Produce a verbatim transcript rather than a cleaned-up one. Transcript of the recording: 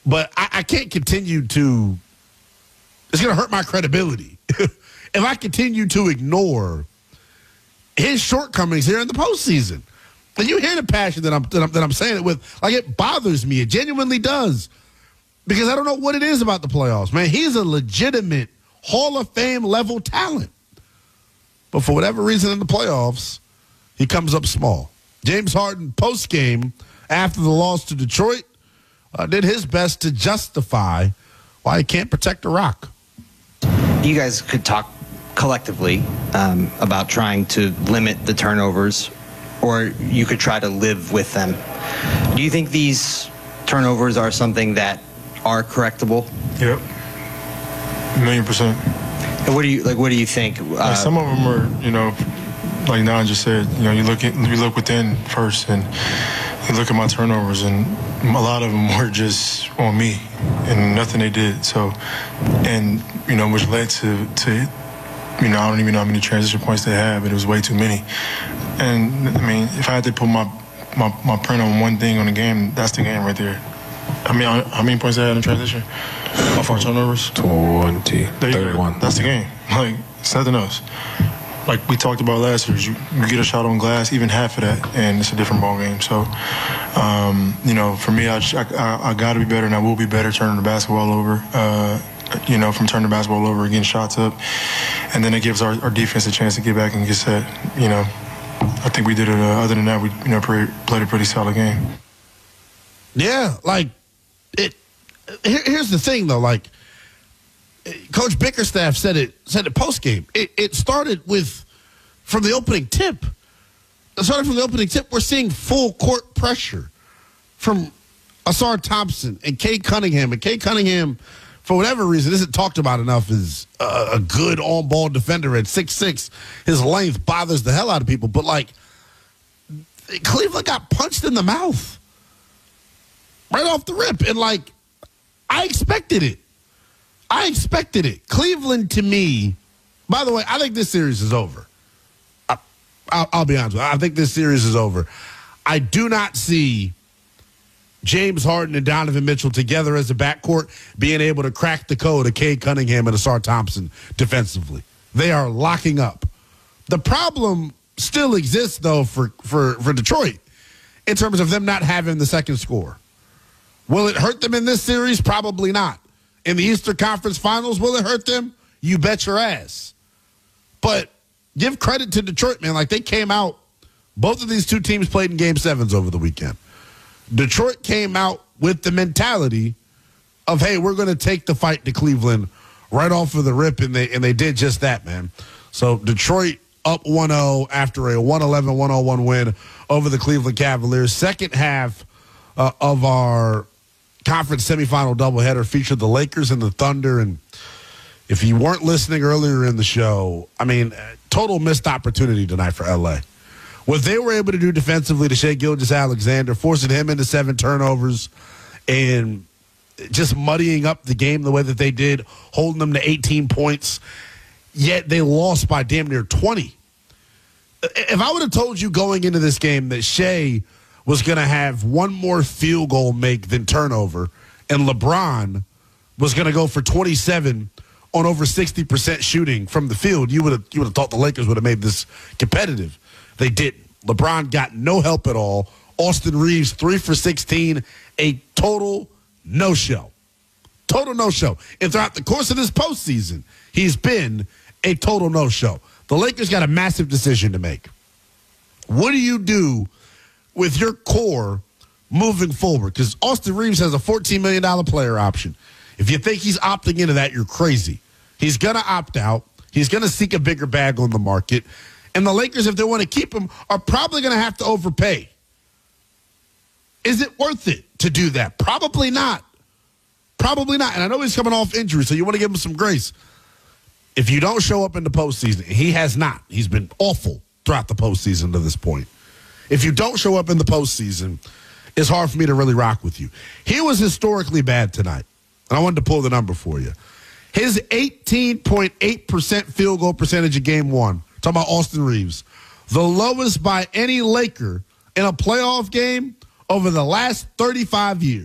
But I, I can't continue to – it's going to hurt my credibility if I continue to ignore his shortcomings here in the postseason. And you hear the passion that I'm, that I'm that I'm saying it with. Like, it bothers me. It genuinely does. Because I don't know what it is about the playoffs, man. He's a legitimate Hall of Fame level talent. But for whatever reason in the playoffs, he comes up small. James Harden, post-game, after the loss to Detroit, uh, did his best to justify why he can't protect the rock. You guys could talk collectively um, about trying to limit the turnovers, or you could try to live with them. Do you think these turnovers are something that are correctable? Yep. A million percent. And what do you like? What do you think? Uh, like some of them are, you know, like Don just said. You know, you look at you look within first, and you look at my turnovers, and a lot of them were just on me, and nothing they did. So, and you know, which led to to, you know, I don't even know how many transition points they had, but it was way too many. And I mean, if I had to put my my, my print on one thing on the game, that's the game right there. I mean, how many points they had in transition? Off our turnovers? twenty, thirty-one. That's the game. Like, it's nothing else. Like we talked about last year, you, you get a shot on glass, even half of that, and it's a different ball game. So, um, you know, for me, I, I, I got to be better, and I will be better turning the basketball over, uh, you know, from turning the basketball over, getting shots up. And then it gives our, our defense a chance to get back and get set. You know, I think we did it. Uh, other than that, we, you know, pre- played a pretty solid game. Yeah, like, it. Here, here's the thing, though. Like, Coach Bickerstaff said it said it post game. It, it started with from the opening tip. It started from the opening tip. We're seeing full court pressure from Ausar Thompson and Cade Cunningham. And Cade Cunningham, for whatever reason, isn't talked about enough as a, a good on ball defender at six six. His length bothers the hell out of people. But like, Cleveland got punched in the mouth right off the rip, and like, I expected it. I expected it. Cleveland, to me, by the way, I think this series is over. I, I'll, I'll be honest with you. I think this series is over. I do not see James Harden and Donovan Mitchell together as a backcourt being able to crack the code of Cade Cunningham and Ausar Thompson defensively. They are locking up. The problem still exists, though, for, for, for Detroit in terms of them not having the second score. Will it hurt them in this series? Probably not. In the Eastern Conference Finals, will it hurt them? You bet your ass. But give credit to Detroit, man. Like, they came out. Both of these two teams played in Game Sevens over the weekend. Detroit came out with the mentality of, hey, we're going to take the fight to Cleveland right off of the rip, and they and they did just that, man. So Detroit up one oh after a one eleven one oh one win over the Cleveland Cavaliers. Second half uh, of our conference semifinal doubleheader featured the Lakers and the Thunder. And if you weren't listening earlier in the show, I mean, total missed opportunity tonight for L A. What they were able to do defensively to Shai Gilgeous-Alexander, forcing him into seven turnovers and just muddying up the game the way that they did, holding them to eighteen points, yet they lost by damn near twenty. If I would have told you going into this game that Shai was going to have one more field goal make than turnover, and LeBron was going to go for twenty-seven on over sixty percent shooting from the field, you would have you would have thought the Lakers would have made this competitive. They didn't. LeBron got no help at all. Austin Reeves, three for sixteen, a total no-show. Total no-show. And throughout the course of this postseason, he's been a total no-show. The Lakers got a massive decision to make. What do you do with your core moving forward? Because Austin Reeves has a fourteen million dollars player option. If you think he's opting into that, you're crazy. He's going to opt out. He's going to seek a bigger bag on the market. And the Lakers, if they want to keep him, are probably going to have to overpay. Is it worth it to do that? Probably not. Probably not. And I know he's coming off injury, so you want to give him some grace. If you don't show up in the postseason, he has not. He's been awful throughout the postseason to this point. If you don't show up in the postseason, it's hard for me to really rock with you. He was historically bad tonight, and I wanted to pull the number for you. His eighteen point eight percent field goal percentage in game one, talking about Austin Reeves, the lowest by any Laker in a playoff game over the last thirty-five years.